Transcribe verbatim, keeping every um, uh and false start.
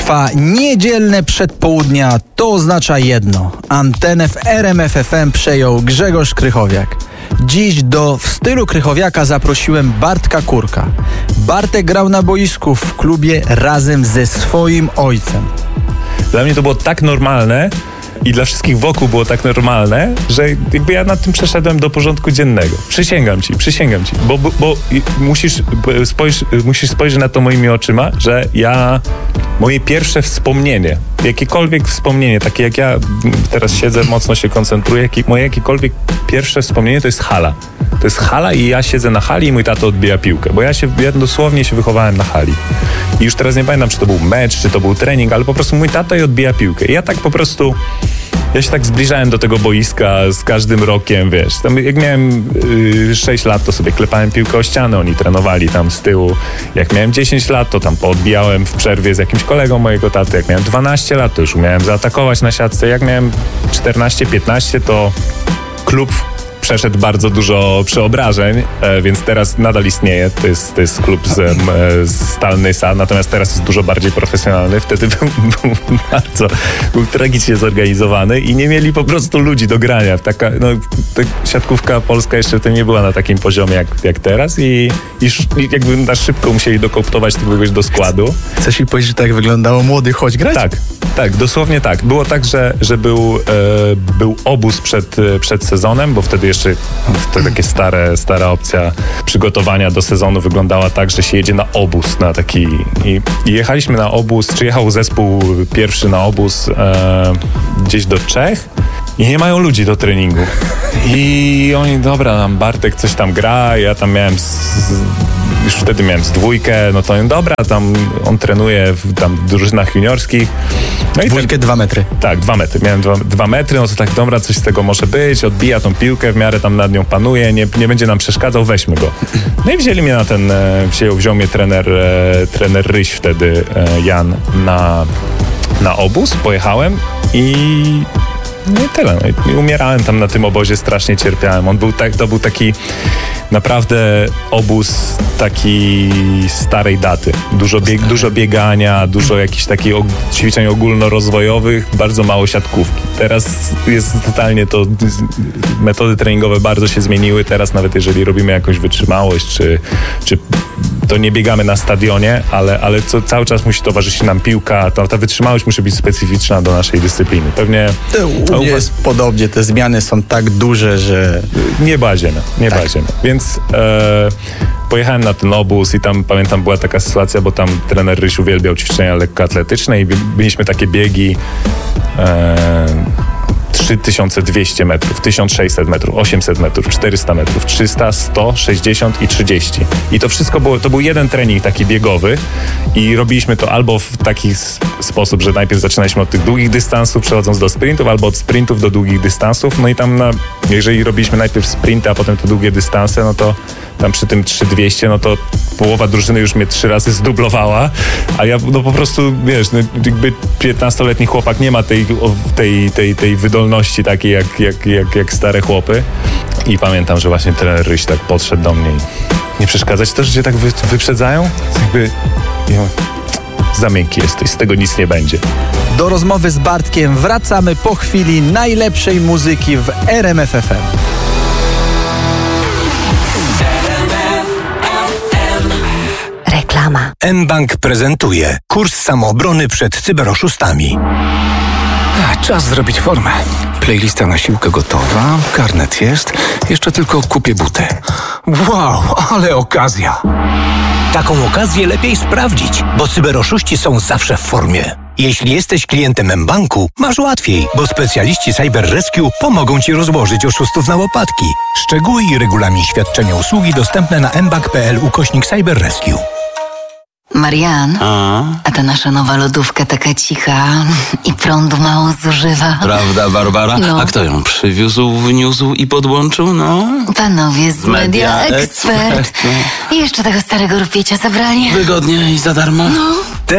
Państwa, niedzielne przedpołudnia to oznacza jedno. Antenę w R M F F M przejął Grzegorz Krychowiak. Dziś do W stylu Krychowiaka zaprosiłem Bartka Kurka. Bartek grał na boisku w klubie razem ze swoim ojcem. Dla mnie to było tak normalne i dla wszystkich wokół było tak normalne, że jakby ja nad tym przeszedłem do porządku dziennego. Przysięgam ci, przysięgam ci, bo, bo, bo musisz, spojrz, musisz spojrzeć na to moimi oczyma, że ja, moje pierwsze wspomnienie, jakiekolwiek wspomnienie, takie jak ja teraz siedzę, mocno się koncentruję, jakie, moje jakiekolwiek pierwsze wspomnienie to jest hala. To jest hala i ja siedzę na hali i mój tato odbija piłkę, bo ja się, ja dosłownie się wychowałem na hali. I już teraz nie pamiętam, czy to był mecz, czy to był trening, ale po prostu mój tato i odbija piłkę. I ja tak po prostu, ja się tak zbliżałem do tego boiska z każdym rokiem, wiesz. Tam jak miałem yy, sześć lat, to sobie klepałem piłkę o ścianę, oni trenowali tam z tyłu. Jak miałem dziesięć lat, to tam poodbijałem w przerwie z jakimś kolegą mojego taty. Jak miałem dwanaście lat, to już umiałem zaatakować na siatce. Jak miałem czternaście piętnaście, to klub przeszedł bardzo dużo przeobrażeń, e, więc teraz nadal istnieje. To jest, to jest klub z, e, z Stal Sad, natomiast teraz jest dużo bardziej profesjonalny. Wtedy był, był bardzo był tragicznie zorganizowany i nie mieli po prostu ludzi do grania. Taka, no, ta siatkówka polska jeszcze wtedy nie była na takim poziomie jak, jak teraz i, i, i jakby na szybko musieli dokooptować kogoś do składu. Chcesz mi powiedzieć, że tak wyglądało młody, chodź grać? Tak. Tak, dosłownie tak. Było tak, że, że był, e, był obóz przed, przed sezonem, bo wtedy jeszcze to takie stare, stara opcja przygotowania do sezonu wyglądała tak, że się jedzie na obóz, na taki i, i jechaliśmy na obóz, czy jechał zespół pierwszy na obóz e, gdzieś do Czech i nie mają ludzi do treningu. I oni, dobra, tam Bartek coś tam gra, ja tam miałem z, już wtedy miałem z dwójkę, no to dobra, tam on trenuje w, tam w drużynach juniorskich. No i dwójkę, tak, dwa metry. Tak, dwa metry. Miałem dwa, dwa metry, no to tak, dobra, coś z tego może być, odbija tą piłkę, w miarę tam nad nią panuje, nie, nie będzie nam przeszkadzał, weźmy go. No i wzięli mnie na ten, wziął, wziął mnie trener, e, trener Ryś wtedy, e, Jan, na, na obóz, pojechałem i no i tyle. No i umierałem tam na tym obozie, strasznie cierpiałem. On był tak, to był taki naprawdę obóz taki starej daty. Dużo, bieg, dużo biegania, dużo jakichś takich og- ćwiczeń ogólnorozwojowych, bardzo mało siatkówki. Teraz jest totalnie to, metody treningowe bardzo się zmieniły. Teraz nawet jeżeli robimy jakąś wytrzymałość, czy, czy to nie biegamy na stadionie, ale, ale co, cały czas musi towarzyszyć nam piłka. Ta, ta wytrzymałość musi być specyficzna do naszej dyscypliny. Pewnie u mnie jest podobnie, te zmiany są tak duże, że nieba ziemia, nieba tak. ziemia. Więc e, pojechałem na ten obóz i tam pamiętam była taka sytuacja, bo tam trener Ryś uwielbiał ćwiczenia lekkoatletyczne i byliśmy takie biegi e, trzy tysiące dwieście metrów, tysiąc sześćset metrów, osiemset metrów, czterysta metrów, trzysta, sto, sześćdziesiąt i trzydzieści. I to wszystko było, to był jeden trening taki biegowy i robiliśmy to albo w taki sposób, że najpierw zaczynaliśmy od tych długich dystansów, przechodząc do sprintów, albo od sprintów do długich dystansów. No i tam, na, jeżeli robiliśmy najpierw sprinty, a potem te długie dystanse, no to tam przy tym trzy tysiące dwieście, no to połowa drużyny już mnie trzy razy zdublowała, a ja no po prostu, wiesz, no, jakby piętnastoletni chłopak nie ma tej, tej, tej, tej wydolności takiej jak, jak, jak, jak stare chłopy. I pamiętam, że właśnie trener Ryś tak podszedł do mnie i nie przeszkadzać to, że cię tak wy, wyprzedzają? Jakby ja, za miękki jesteś, z tego nic nie będzie. Do rozmowy z Bartkiem wracamy po chwili najlepszej muzyki w R M F F M. Reklama. mBank prezentuje kurs samoobrony przed cyberoszustami. Czas zrobić formę. Playlista na siłkę gotowa, karnet jest, jeszcze tylko kupię buty. Wow, ale okazja! Taką okazję lepiej sprawdzić, bo cyberoszuści są zawsze w formie. Jeśli jesteś klientem mBanku, masz łatwiej, bo specjaliści Cyber Rescue pomogą Ci rozłożyć oszustów na łopatki. Szczegóły i regulamin świadczenia usługi dostępne na mbank.pl ukośnik Cyber Rescue. Marian, a? a ta nasza nowa lodówka taka cicha i prądu mało zużywa. Prawda, Barbara? No. A kto ją przywiózł, wniósł i podłączył? No. Panowie z Media, Media Expert. Expert. I jeszcze tego starego rupiecia zabrali. Wygodnie i za darmo? No.